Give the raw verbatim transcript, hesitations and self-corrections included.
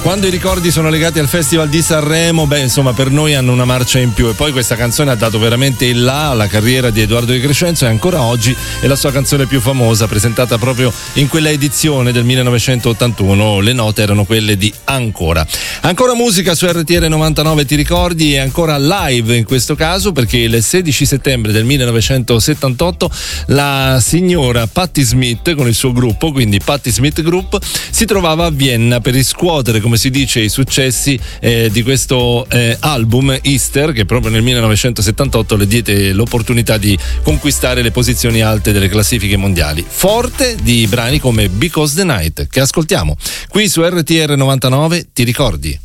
Quando i ricordi sono legati al Festival di Sanremo, beh, insomma, per noi hanno una marcia in più. E poi questa canzone ha dato veramente il là alla carriera di Edoardo De Crescenzo e ancora oggi è la sua canzone più famosa, presentata proprio in quella edizione del millenovecentottantuno. Le note erano quelle di Ancora. Ancora musica su R T L novantanove, ti ricordi, e ancora live in questo caso, perché il sedici settembre del millenovecentosettantotto la signora Patti Smith con il suo gruppo, quindi Patti Smith Group, si trovava a Vienna per riscuotere, come si dice, i successi eh, di questo eh, album Easter, che proprio nel millenovecentosettantotto le diede l'opportunità di conquistare le posizioni alte delle classifiche mondiali, forte di brani come Because the Night, che ascoltiamo qui su R T R novantanove, ti ricordi?